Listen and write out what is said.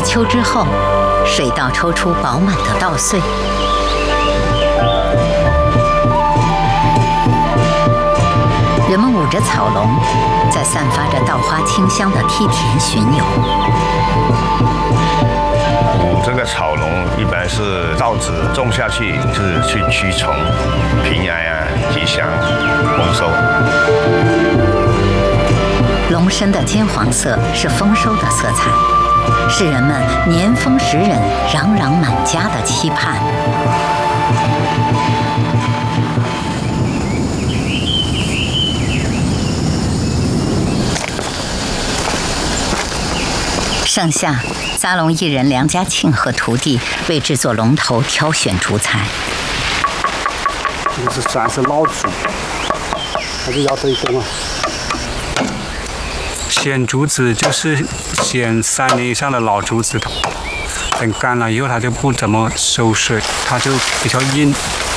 秋之后，水稻抽出饱满的稻穗。人们舞着草笼，在散发着稻花清香的梯田巡游。 这个草笼一般是稻子种下去是去驱虫、平安啊、吉祥、丰收。 笼身的金黄色是丰收的色彩，是人们年丰时人、攘攘满家的期盼。盛夏，扎龙艺人梁家庆和徒弟为制作龙头挑选竹材。 这个算是老竹，还是要这一根啊。 选竹子就是选3年以上的老竹子，等干了以后它就不怎么收水，它就比较硬。